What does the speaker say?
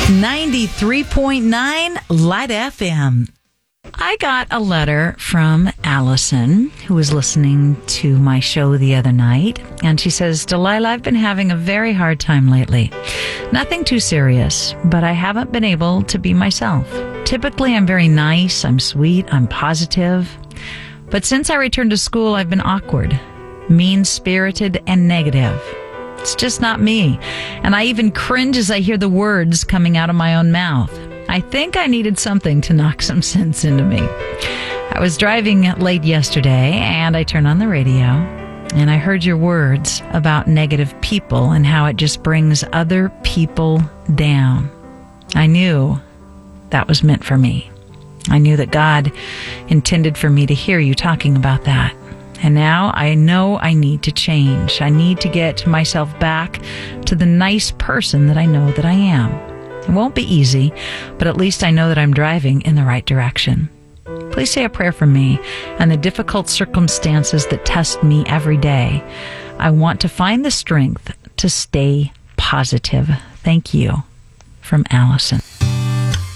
93.9 Light FM. I got a letter from Allison, who was listening to my show the other night, and she says, Delilah, I've been having a very hard time lately. Nothing too serious, but I haven't been able to be myself. Typically, I'm very nice, I'm sweet, I'm positive. But since I returned to school, I've been awkward, mean-spirited, and negative. It's just not me. And I even cringe as I hear the words coming out of my own mouth. I think I needed something to knock some sense into me. I was driving late yesterday and I turned on the radio and I heard your words about negative people and how it just brings other people down. I knew that was meant for me. I knew that God intended for me to hear you talking about that. And now I know I need to change. I need to get myself back to the nice person that I know that I am. It won't be easy, but at least I know that I'm driving in the right direction. Please say a prayer for me and the difficult circumstances that test me every day. I want to find the strength to stay positive. Thank you. From Allison.